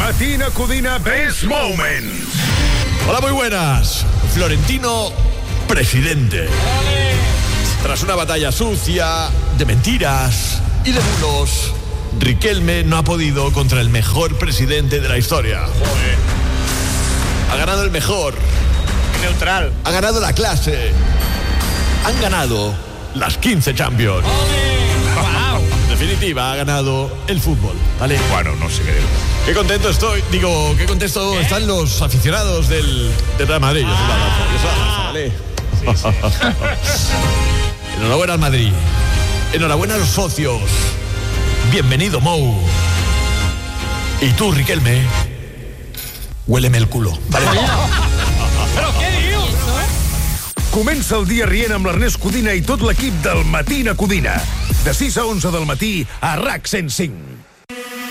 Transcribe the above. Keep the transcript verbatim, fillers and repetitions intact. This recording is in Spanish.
Matina Codina Best Moments. Hola, muy buenas. Florentino, presidente. Tras una batalla sucia, de mentiras y de bulos, Riquelme no ha podido contra el mejor presidente de la historia. Joder. Ha ganado el mejor. Neutral. Ha ganado la clase. Han ganado las quince Champions. Wow. En definitiva, ha ganado el fútbol, ¿vale? Bueno, no sé qué decir. Qué contento estoy, digo, qué contento ¿Qué? están los aficionados del, del Real Madrid. Ah. ¿Vale? Sí, sí. Enhorabuena al Madrid. Enhorabuena a los socios. Bienvenido, Mou. Y tú, Riquelme, huéleme el culo. Vale. Però què dius? Comença el dia rient amb l'Ernest Codina i tot l'equip del Matina Codina. De sis a onze del matí a RAC cent cinc.